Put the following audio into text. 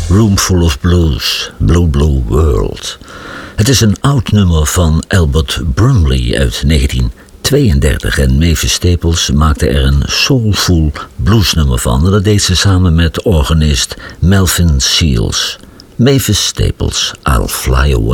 Room Full of Blues, Blue Blue World. Het is een oud nummer van Albert Brumley uit 1932 en Mavis Staples maakte er een soulful bluesnummer van. En dat deed ze samen met organist Melvin Seals. Mavis Staples, I'll Fly Away.